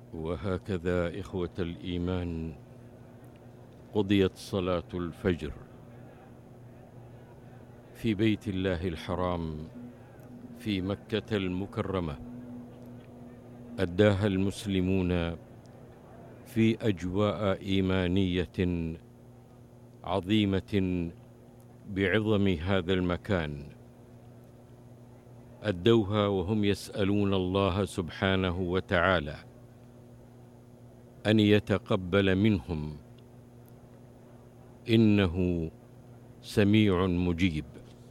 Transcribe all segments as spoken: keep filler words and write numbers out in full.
وهكذا إخوة الإيمان قضيت صلاة الفجر في بيت الله الحرام في مكة المكرمة. أداها المسلمون في أجواء إيمانية عظيمة بعظم هذا المكان. أدوها وهم يسألون الله سبحانه وتعالى أن يتقبل منهم، إنه سميع مجيب.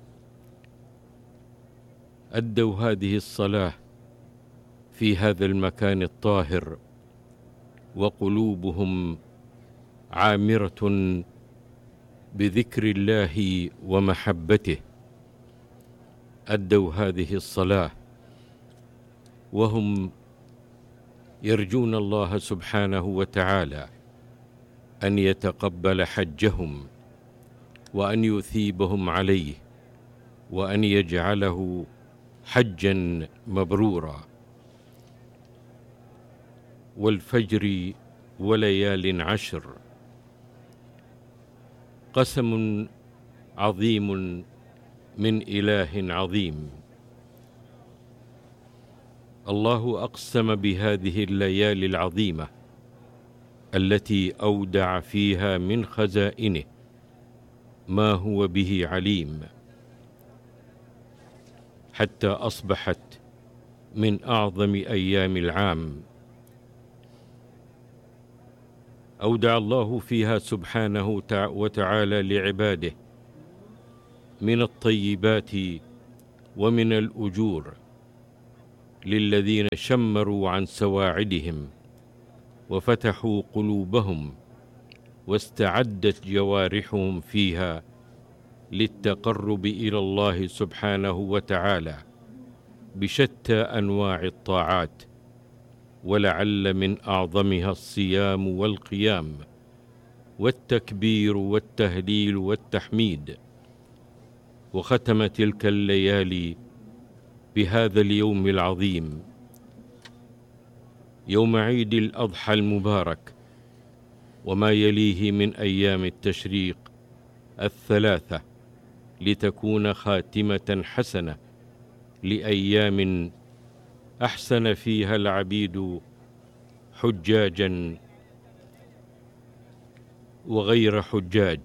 أدوا هذه الصلاة في هذا المكان الطاهر وقلوبهم عامرة بذكر الله ومحبته. أدوا هذه الصلاة وهم يرجون الله سبحانه وتعالى أن يتقبل حجهم وأن يثيبهم عليه وأن يجعله حجا مبرورا. والفجر وليال عشر، قسم عظيم من إله عظيم. الله أقسم بهذه الليالي العظيمة التي أودع فيها من خزائنه ما هو به عليم، حتى أصبحت من أعظم أيام العام. أودع الله فيها سبحانه وتعالى لعباده من الطيبات ومن الأجور للذين شمروا عن سواعدهم وفتحوا قلوبهم واستعدت جوارحهم فيها للتقرب إلى الله سبحانه وتعالى بشتى أنواع الطاعات، ولعل من أعظمها الصيام والقيام والتكبير والتهليل والتحميد. وختم تلك الليالي بهذا اليوم العظيم، يوم عيد الأضحى المبارك وما يليه من أيام التشريق الثلاثة، لتكون خاتمة حسنة لأيام أحسن فيها العبيد حجاجا وغير حجاج.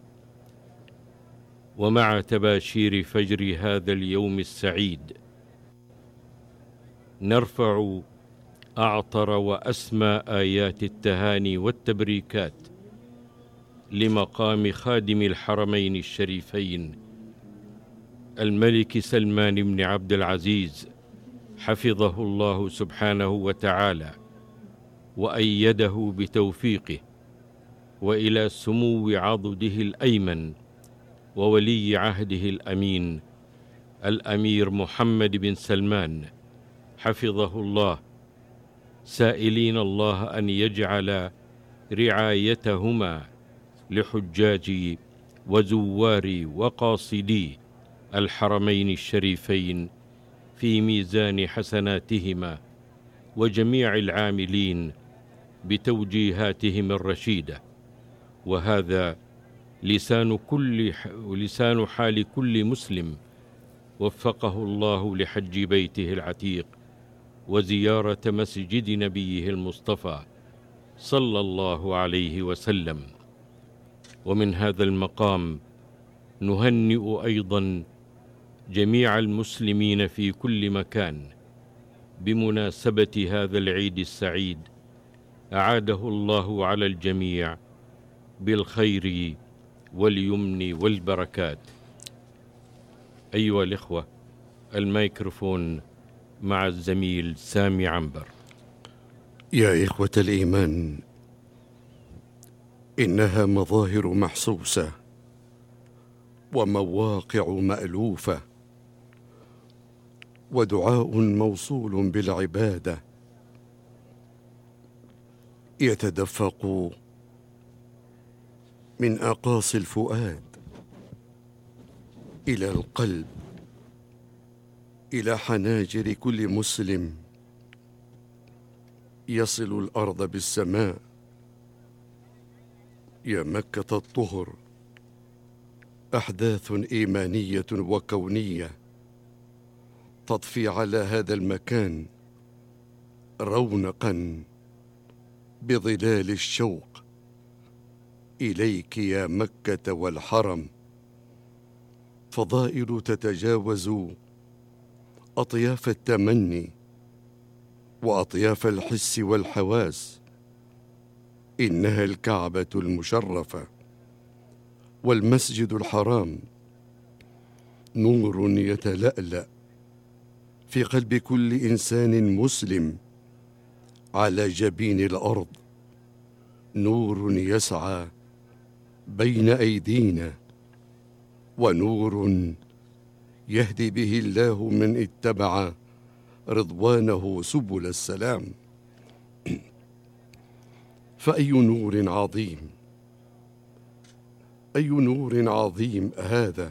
ومع تباشير فجر هذا اليوم السعيد نرفع أعطر وأسمى آيات التهاني والتبريكات لمقام خادم الحرمين الشريفين الملك سلمان بن عبد العزيز، حفظه الله سبحانه وتعالى وأيده بتوفيقه، وإلى سمو عضده الأيمن وولي عهده الأمين الأمير محمد بن سلمان، حفظه الله، سائلين الله أن يجعل رعايتهما لحجاج وزوار وقاصدي الحرمين الشريفين في ميزان حسناتهما وجميع العاملين بتوجيهاتهم الرشيدة. وهذا لسان كل لسان حال كل مسلم وفقه الله لحج بيته العتيق وزيارة مسجد نبيه المصطفى صلى الله عليه وسلم. ومن هذا المقام نهنئ أيضا جميع المسلمين في كل مكان بمناسبة هذا العيد السعيد، أعاده الله على الجميع بالخير واليمن والبركات. أيها الإخوة، الميكروفون مع الزميل سامي عنبر. يا إخوة الإيمان، إنها مظاهر محسوسة ومواقع مألوفة ودعاء موصول بالعبادة يتدفق من أقاصي الفؤاد إلى القلب، إلى حناجر كل مسلم يصل الأرض بالسماء. يا مكة الطهر، أحداث إيمانية وكونية تضفي على هذا المكان رونقا بظلال الشوق إليك يا مكة والحرم. فضائل تتجاوز أطياف التمني وأطياف الحس والحواس. إنها الكعبة المشرفة والمسجد الحرام، نور يتلألأ في قلب كل إنسان مسلم على جبين الأرض، نور يسعى بين أيدينا، ونور يهدي به الله من اتبع رضوانه سبل السلام. فأي نور عظيم، أي نور عظيم هذا،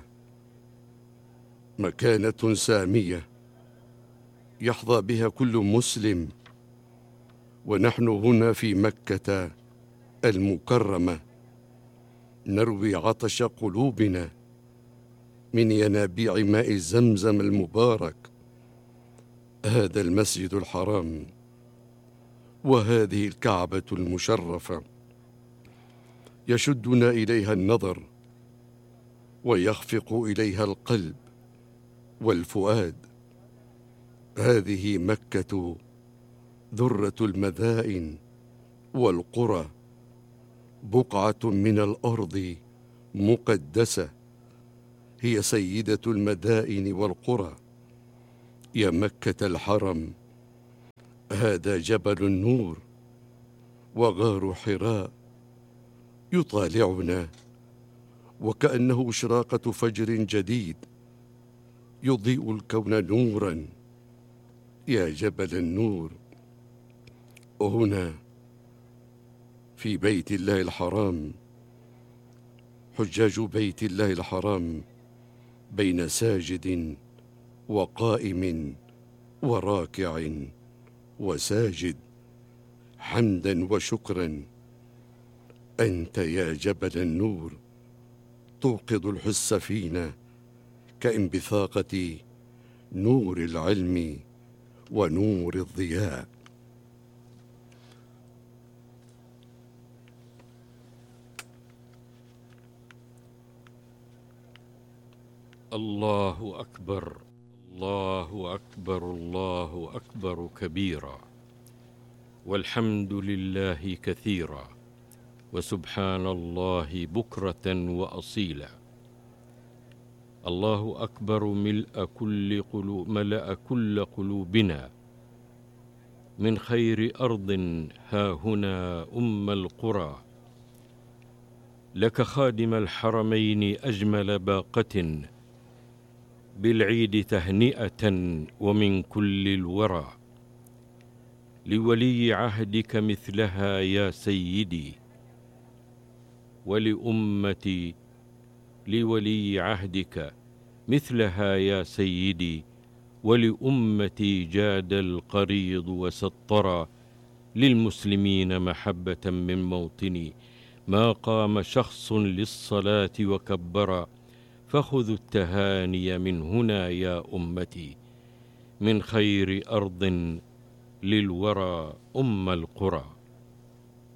مكانة سامية يحظى بها كل مسلم. ونحن هنا في مكة المكرمة نروي عطش قلوبنا من ينابيع ماء زمزم المبارك. هذا المسجد الحرام وهذه الكعبة المشرفة يشدنا إليها النظر ويخفق إليها القلب والفؤاد. هذه مكة ذرة المدائن والقرى، بقعة من الأرض مقدسة، هي سيدة المدائن والقرى. يا مكة الحرم، هذا جبل النور وغار حراء يطالعنا وكأنه إشراقة فجر جديد يضيء الكون نورا. يا جبل النور، هنا في بيت الله الحرام حجاج بيت الله الحرام بين ساجد وقائم وراكع وساجد، حمدا وشكرا. أنت يا جبل النور توقظ الحس فينا كانبثاقة نور العلم ونور الضياء. الله أكبر، الله أكبر، الله أكبر كبيرا، والحمد لله كثيرا، وسبحان الله بكرة وأصيلا. الله أكبر ملء كل قلوب، ملأ كل قلوبنا من خير أرض ها هنا أم القرى. لك خادم الحرمين أجمل باقة بالعيد تهنئة ومن كل الورى. لولي عهدك مثلها يا سيدي، ولأمتي لولي عهدك مثلها يا سيدي، ولأمتي جاد القريض وسطرا. للمسلمين محبة من موطني، ما قام شخص للصلاة وكبرا. فخذوا التهاني من هنا يا أمتي، من خير أرض للورى أم القرى.